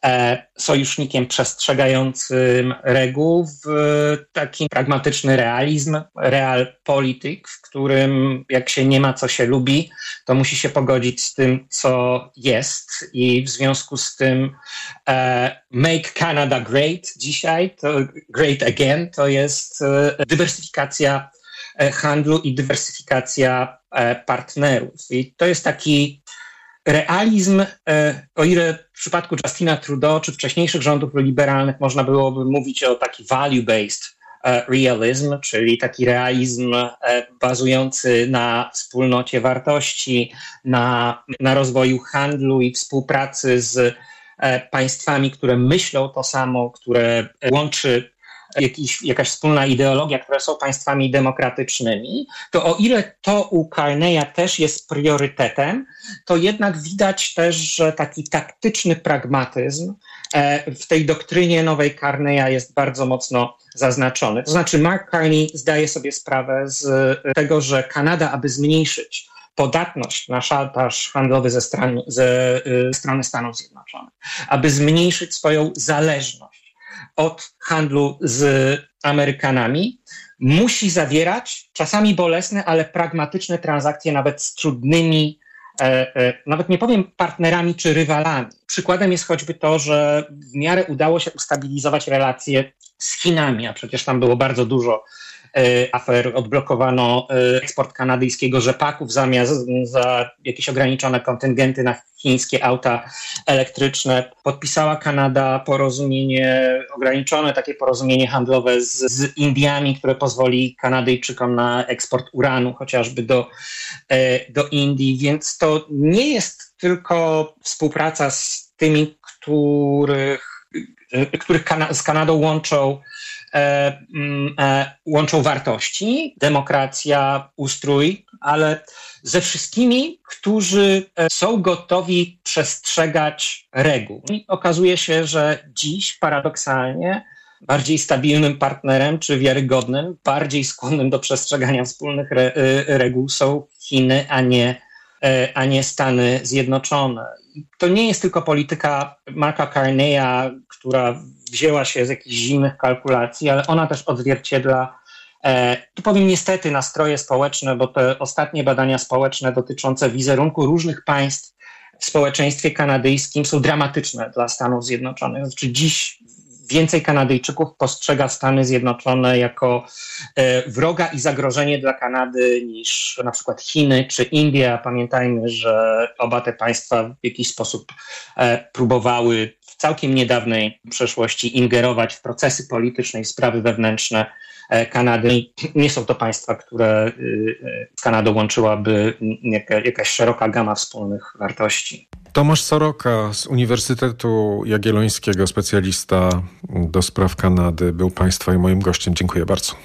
sojusznikiem przestrzegającym reguł, w taki pragmatyczny realizm, realpolitik, w którym jak się nie ma, co się lubi, to musi się pogodzić z tym, co jest, i w związku z tym Make Canada Great dzisiaj, to Great Again, to jest dywersyfikacja handlu i dywersyfikacja partnerów. I to jest taki realizm, o ile w przypadku Justina Trudeau czy wcześniejszych rządów liberalnych można byłoby mówić o taki value-based realizm, czyli taki realizm bazujący na wspólnocie wartości, na rozwoju handlu i współpracy z państwami, które myślą to samo, które łączy jakaś wspólna ideologia, które są państwami demokratycznymi, to o ile to u Carneya też jest priorytetem, to jednak widać też, że taki taktyczny pragmatyzm w tej doktrynie nowej Carneya jest bardzo mocno zaznaczony. To znaczy Mark Carney zdaje sobie sprawę z tego, że Kanada, aby zmniejszyć podatność na szantaż handlowy ze strony Stanów Zjednoczonych, aby zmniejszyć swoją zależność od handlu z Amerykanami, musi zawierać czasami bolesne, ale pragmatyczne transakcje nawet z trudnymi, nawet nie powiem partnerami czy rywalami. Przykładem jest choćby to, że w miarę udało się ustabilizować relacje z Chinami, a przecież tam było bardzo dużo afer, odblokowano eksport kanadyjskiego rzepaków za jakieś ograniczone kontyngenty na chińskie auta elektryczne. Podpisała Kanada ograniczone takie porozumienie handlowe z Indiami, które pozwoli Kanadyjczykom na eksport uranu chociażby do Indii, więc to nie jest tylko współpraca z tymi, których z Kanadą łączą wartości, demokracja, ustrój, ale ze wszystkimi, którzy są gotowi przestrzegać reguł. I okazuje się, że dziś paradoksalnie bardziej stabilnym partnerem czy wiarygodnym, bardziej skłonnym do przestrzegania wspólnych reguł są Chiny, a nie Stany Zjednoczone. To nie jest tylko polityka Marka Carneya, która wzięła się z jakichś zimnych kalkulacji, ale ona też odzwierciedla, tu powiem niestety, nastroje społeczne, bo te ostatnie badania społeczne dotyczące wizerunku różnych państw w społeczeństwie kanadyjskim są dramatyczne dla Stanów Zjednoczonych. Znaczy dziś więcej Kanadyjczyków postrzega Stany Zjednoczone jako wroga i zagrożenie dla Kanady niż na przykład Chiny czy Indie. Pamiętajmy, że oba te państwa w jakiś sposób próbowały w całkiem niedawnej przeszłości ingerować w procesy polityczne i sprawy wewnętrzne Kanady. Nie są to państwa, które z Kanadą łączyłaby jakaś szeroka gama wspólnych wartości. Tomasz Soroka z Uniwersytetu Jagiellońskiego, specjalista do spraw Kanady, był Państwa i moim gościem. Dziękuję bardzo.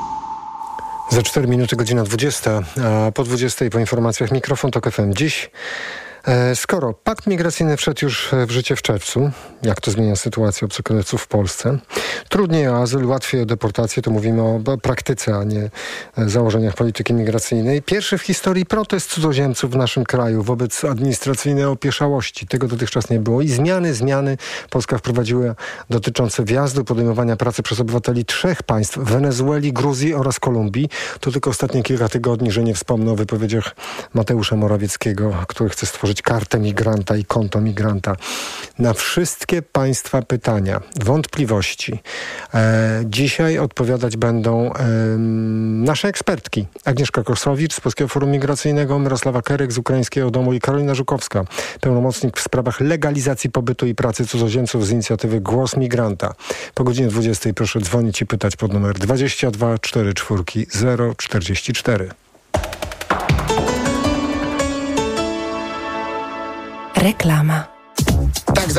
Za 4 minuty godzina 20, a po 20 po informacjach Mikrofon Tok FM. Dziś, skoro pakt migracyjny wszedł już w życie w czerwcu, jak to zmienia sytuację obcokrajowców w Polsce? Trudniej o azyl, łatwiej o deportację, to mówimy o praktyce, a nie założeniach polityki migracyjnej. Pierwszy w historii protest cudzoziemców w naszym kraju wobec administracyjnej opieszałości. Tego dotychczas nie było. I zmiany Polska wprowadziła dotyczące wjazdu, podejmowania pracy przez obywateli 3 państw: Wenezueli, Gruzji oraz Kolumbii. To tylko ostatnie kilka tygodni, że nie wspomnę o wypowiedziach Mateusza Morawieckiego, który chce stworzyć kartę migranta i konto migranta. Na wszystkie Państwa pytania, wątpliwości dzisiaj odpowiadać będą nasze ekspertki. Agnieszka Kosowicz z Polskiego Forum Migracyjnego, Mirosława Kerek z Ukraińskiego Domu i Karolina Żukowska, pełnomocnik w sprawach legalizacji pobytu i pracy cudzoziemców z inicjatywy Głos Migranta. Po godzinie 20 proszę dzwonić i pytać pod numer 22 44 044. Reklama.